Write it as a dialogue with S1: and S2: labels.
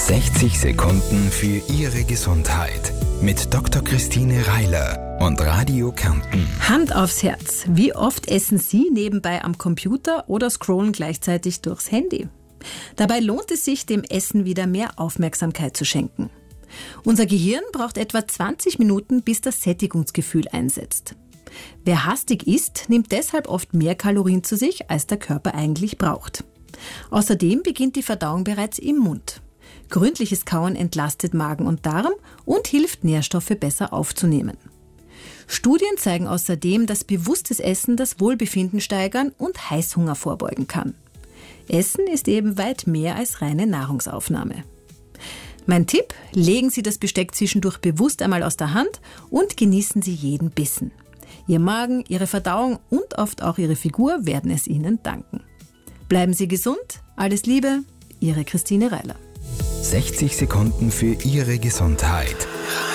S1: 60 Sekunden für Ihre Gesundheit mit Dr. Christine Reiler und Radio Kärnten.
S2: Hand aufs Herz. Wie oft essen Sie nebenbei am Computer oder scrollen gleichzeitig durchs Handy? Dabei lohnt es sich, dem Essen wieder mehr Aufmerksamkeit zu schenken. Unser Gehirn braucht etwa 20 Minuten, bis das Sättigungsgefühl einsetzt. Wer hastig isst, nimmt deshalb oft mehr Kalorien zu sich, als der Körper eigentlich braucht. Außerdem beginnt die Verdauung bereits im Mund. Gründliches Kauen entlastet Magen und Darm und hilft, Nährstoffe besser aufzunehmen. Studien zeigen außerdem, dass bewusstes Essen das Wohlbefinden steigern und Heißhunger vorbeugen kann. Essen ist eben weit mehr als reine Nahrungsaufnahme. Mein Tipp: legen Sie das Besteck zwischendurch bewusst einmal aus der Hand und genießen Sie jeden Bissen. Ihr Magen, Ihre Verdauung und oft auch Ihre Figur werden es Ihnen danken. Bleiben Sie gesund, alles Liebe, Ihre Christine Reiler.
S1: 60 Sekunden für Ihre Gesundheit.